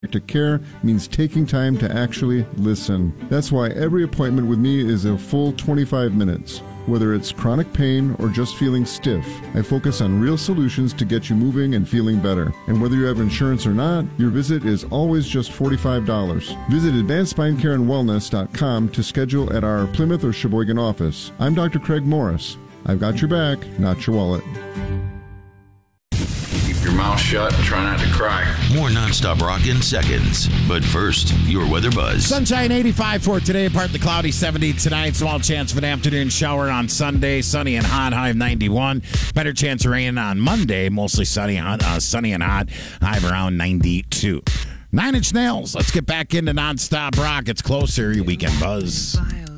To care means taking time to actually listen. That's why every appointment with me is a full 25 minutes. Whether it's chronic pain or just feeling stiff, I focus on real solutions to get you moving and feeling better. And whether you have insurance or not, your visit is always just $45. Visit AdvancedSpineCareAndWellness.com to schedule at our Plymouth or Sheboygan office. I'm Dr. Craig Morris. I've got your back, not your wallet. Your mouth shut and try not to cry. More nonstop rock in seconds. But first, your weather buzz. Sunshine 85 for today, partly cloudy 70 tonight. Small chance of an afternoon shower on Sunday. Sunny and hot, high of 91. Better chance of rain on Monday. Mostly sunny and hot, high of around 92. 9 Inch Nails. Let's get back into nonstop rock. It's closer. Your weekend buzz.